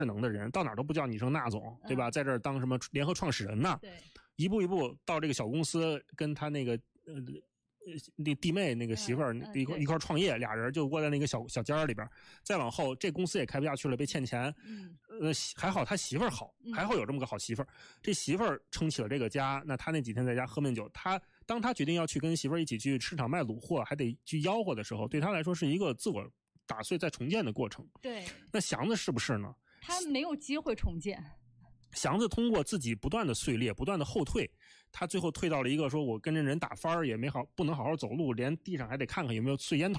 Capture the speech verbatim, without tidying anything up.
能的人，到哪儿都不叫你一声那总，对吧？在这儿当什么联合创始人呢？ 对， 一步一步到这个小公司，跟他那个呃那弟妹那个媳妇儿、 嗯嗯、 一块一块创业，俩人就窝在那个小小间里边。再往后，这公司也开不下去了，被欠钱。 嗯， 呃，还好他媳妇儿好，还好有这么个好媳妇儿。嗯、这媳妇儿撑起了这个家。那他那几天在家喝闷酒，他当他决定要去跟媳妇儿一起去市场卖卤货，还得去吆喝的时候，对他来说是一个自我打碎再重建的过程。 对， 那祥子是不是呢？ 他没有机会重建。 祥子通过自己不断的碎裂，不断的后退，他最后退到了一个说我跟着人打翻也没好，不能好好走路，连地上还得看看有没有碎烟头